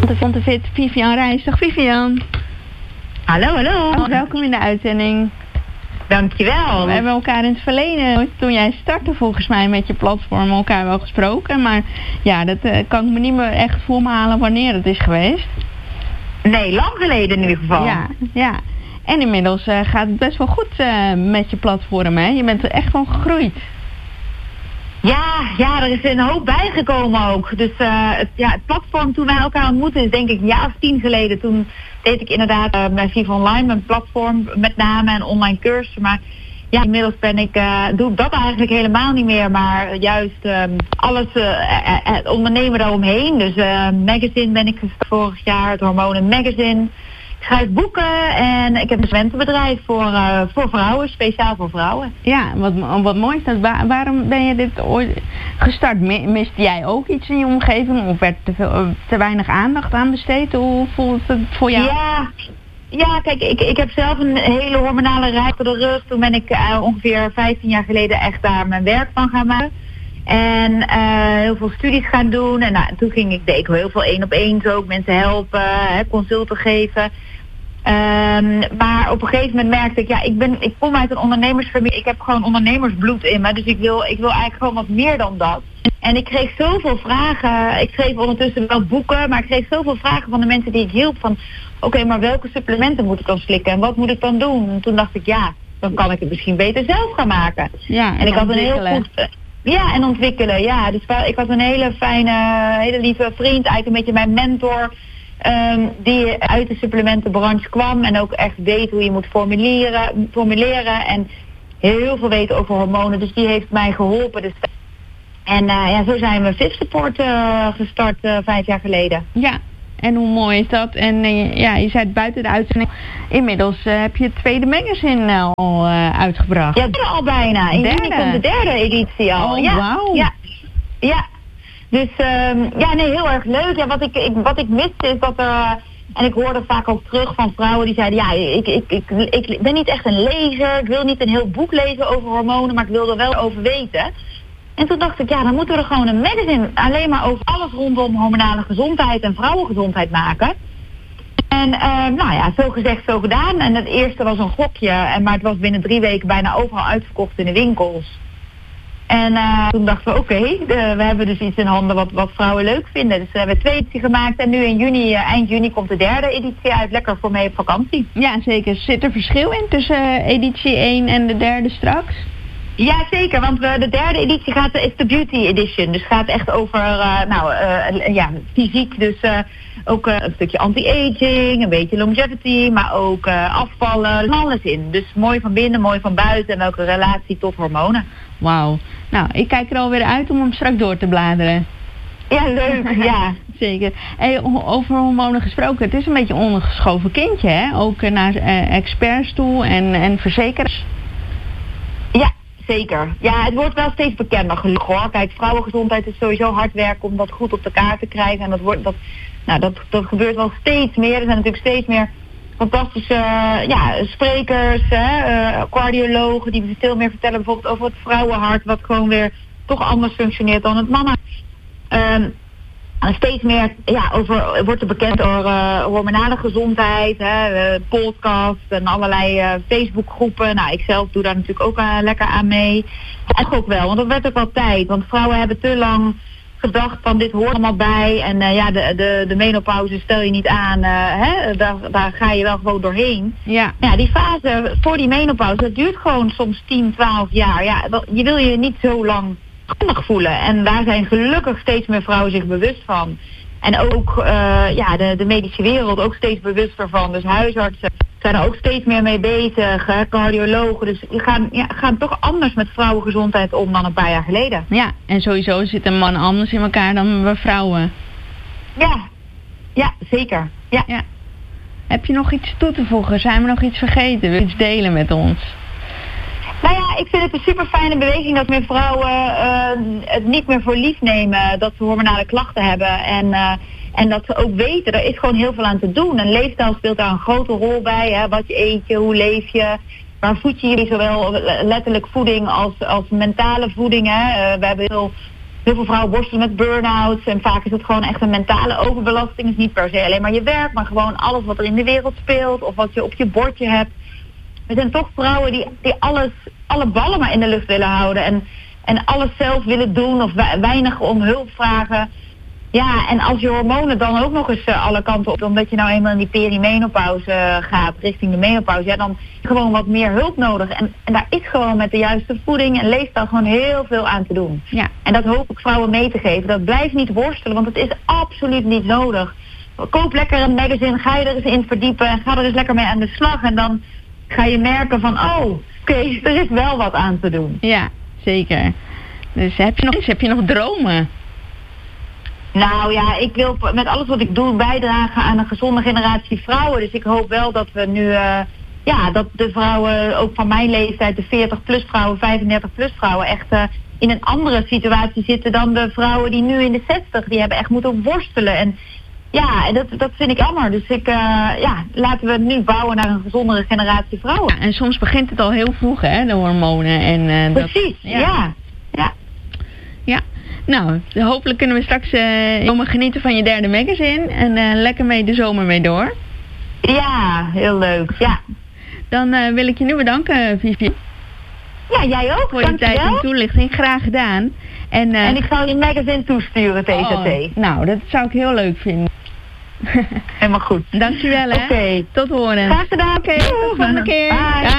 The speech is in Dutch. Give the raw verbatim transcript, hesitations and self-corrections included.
de Fit, Vivian Reis. Dag Vivian. Hallo, hallo. Oh, welkom in de uitzending. Dankjewel. We hebben elkaar in het verleden, toen jij startte volgens mij met je platform, elkaar wel gesproken. Maar ja, dat uh, kan ik me niet meer echt voor me halen wanneer het is geweest. Nee, lang geleden in ieder geval. Ja, ja. En inmiddels uh, gaat het best wel goed uh, met je platform, hè? Je bent er echt van gegroeid. Ja, ja, er is een hoop bijgekomen ook. Dus uh, het, ja, het platform toen wij elkaar ontmoetten is denk ik een jaar of tien geleden. Toen deed ik inderdaad uh, bij Viva Online, mijn platform met name en online cursussen. Maar ja, inmiddels ben ik, uh, doe ik dat eigenlijk helemaal niet meer. Maar juist um, alles, uh, uh, het ondernemen daaromheen. Dus uh, magazine ben ik gestart vorig jaar, het Hormonen Magazine. Ik schrijf boeken en ik heb een eventenbedrijf voor, uh, voor vrouwen, speciaal voor vrouwen. Ja, wat, wat mooi is dat. Waar, waarom ben je dit ooit gestart? Miste jij ook iets in je omgeving of werd te, veel, te weinig aandacht aan besteed? Hoe voelt het voor jou? Ja, ja kijk, ik, ik heb zelf een hele hormonale reis voor de rug. Toen ben ik uh, ongeveer vijftien jaar geleden echt daar mijn werk van gaan maken. En uh, heel veel studies gaan doen. En nou, toen ging ik, deed ik heel veel één op één ook, mensen helpen, hè, consulten geven. Um, maar op een gegeven moment merkte ik, ja, ik ben, ik kom uit een ondernemersfamilie. Ik heb gewoon ondernemersbloed in me. Dus ik wil, ik wil eigenlijk gewoon wat meer dan dat. En ik kreeg zoveel vragen. Ik schreef ondertussen wel boeken, maar ik kreeg zoveel vragen van de mensen die ik hielp. Van, oké, okay, maar welke supplementen moet ik dan slikken? En wat moet ik dan doen? En toen dacht ik, ja, dan kan ik het misschien beter zelf gaan maken. Ja, en, en ik had een heel goed... Ja, en ontwikkelen, ja. Dus ik had een hele fijne, hele lieve vriend, eigenlijk een beetje mijn mentor... Um, die uit de supplementenbranche kwam en ook echt weet hoe je moet formuleren, formuleren en heel veel weet over hormonen. Dus die heeft mij geholpen. Dus en uh, ja, zo zijn we Fit Support uh, gestart uh, vijf jaar geleden. Ja, en hoe mooi is dat? En uh, ja, je zei het buiten de uitzending. Inmiddels uh, heb je het tweede magazine uh, al uh, uitgebracht. Ja, al bijna. In juni komt de derde editie al. Oh, ja, wauw. Ja, ja. Dus um, ja, nee, heel erg leuk. Ja, wat ik, ik, wat ik miste is dat er... Uh, en ik hoorde vaak ook terug van vrouwen die zeiden... Ja, ik, ik, ik, ik ben niet echt een lezer. Ik wil niet een heel boek lezen over hormonen, maar ik wil er wel over weten. En toen dacht ik, ja, dan moeten we er gewoon een magazine... alleen maar over alles rondom hormonale gezondheid en vrouwengezondheid maken. En uh, nou ja, zo gezegd, zo gedaan. En het eerste was een gokje. En, maar het was binnen drie weken bijna overal uitverkocht in de winkels. En uh, toen dachten we, oké, okay, we hebben dus iets in handen wat, wat vrouwen leuk vinden. Dus we hebben twee edities gemaakt en nu in juni, uh, eind juni komt de derde editie uit. Lekker voor mee op vakantie. Ja, zeker. Zit er verschil in tussen uh, editie één en de derde straks? Ja, zeker, want uh, de derde editie gaat, is de Beauty Edition. Dus gaat echt over, uh, nou, uh, ja, fysiek. Dus uh, ook uh, een stukje anti-aging, een beetje longevity, maar ook uh, afvallen, alles in. Dus mooi van binnen, mooi van buiten en ook een relatie tot hormonen. Wauw. Nou, ik kijk er alweer uit om hem straks door te bladeren. Ja, leuk, ja. Zeker. Hey, over hormonen gesproken, het is een beetje een ondergeschoven kindje, hè? Ook uh, naar uh, experts toe en, en verzekeraars. Ja, zeker. Ja, het wordt wel steeds bekender gelukkig hoor. Kijk, vrouwengezondheid is sowieso hard werken om dat goed op de kaart te krijgen. En dat, wordt, dat, nou, dat, dat gebeurt wel steeds meer. Er zijn natuurlijk steeds meer fantastische uh, ja, sprekers, hè, uh, cardiologen die veel meer vertellen bijvoorbeeld over het vrouwenhart, wat gewoon weer toch anders functioneert dan het mannen. Um, en steeds meer ja, over, wordt er bekend over uh, hormonale gezondheid, hè, uh, podcasts en allerlei uh, Facebookgroepen. Nou, ik zelf doe daar natuurlijk ook uh, lekker aan mee. En ook wel, want dat werd ook wel tijd, want vrouwen hebben te lang gedacht van dit hoort allemaal bij en uh, ja, de, de, de menopauze stel je niet aan, uh, hè, daar, daar ga je wel gewoon doorheen. Ja. Ja, die fase voor die menopauze, dat duurt gewoon soms tien, twaalf jaar. Ja, dat, je wil je niet zo lang handig voelen en daar zijn gelukkig steeds meer vrouwen zich bewust van. En ook uh, ja, de, de medische wereld ook steeds bewuster van. Dus huisartsen zijn er ook steeds meer mee bezig, hè, cardiologen. Dus die gaan, ja, gaan toch anders met vrouwengezondheid om dan een paar jaar geleden. Ja, en sowieso zitten mannen anders in elkaar dan we vrouwen. Ja, ja, zeker. Ja. Ja. Heb je nog iets toe te voegen? Zijn we nog iets vergeten? Wil je iets delen met ons? Nou ja, ik vind het een super fijne beweging dat meer vrouwen uh, het niet meer voor lief nemen dat ze hormonale klachten hebben. En, uh, en dat ze ook weten, er is gewoon heel veel aan te doen. En leefstijl speelt daar een grote rol bij. Hè? Wat je eet je, hoe leef je, waar voed je je, zowel letterlijk voeding als, als mentale voeding. Hè? Uh, we hebben heel heel veel vrouwen worstelen met burn-outs. En vaak is het gewoon echt een mentale overbelasting. Het is niet per se alleen maar je werk, maar gewoon alles wat er in de wereld speelt. Of wat je op je bordje hebt. Er zijn toch vrouwen die, die alles, alle ballen maar in de lucht willen houden. En, en alles zelf willen doen of weinig om hulp vragen. Ja, en als je hormonen dan ook nog eens uh, alle kanten op, omdat je nou eenmaal in die perimenopauze uh, gaat, richting de menopauze, ja, dan heb je gewoon wat meer hulp nodig. En, en daar is gewoon met de juiste voeding en leefstijl gewoon heel veel aan te doen. Ja. En dat hoop ik vrouwen mee te geven. Dat blijft niet worstelen, want het is absoluut niet nodig. Koop lekker een magazine, ga je er eens in verdiepen en ga er eens lekker mee aan de slag. En dan ga je merken van, oh, oké, okay, er is wel wat aan te doen. Ja, zeker. Dus heb je nog, heb je nog dromen? Nou ja, ik wil met alles wat ik doe bijdragen aan een gezonde generatie vrouwen. Dus ik hoop wel dat we nu, uh, ja, dat de vrouwen, ook van mijn leeftijd, de veertig plus vrouwen, vijfendertig plus vrouwen, echt uh, in een andere situatie zitten dan de vrouwen die nu in de zestig, die hebben echt moeten worstelen. En ja, dat, dat vind ik jammer. Dus ik, uh, ja, laten we nu bouwen naar een gezondere generatie vrouwen. Ja, en soms begint het al heel vroeg, hè, de hormonen. En, uh, Precies, dat, ja. ja. ja. Ja, nou, hopelijk kunnen we straks uh, komen genieten van je derde magazine. En uh, lekker mee de zomer mee door. Ja, heel leuk, ja. Dan uh, wil ik je nu bedanken, Vivi. Ja, jij ook. Voor je tijd en toelichting. Graag gedaan. En, uh, en ik zal je magazine toesturen, T Z T. Oh, nou, dat zou ik heel leuk vinden. Helemaal goed. Dankjewel, hè. Oké. Tot horen. Graag gedaan. Oké, tot de volgende keer. Bye.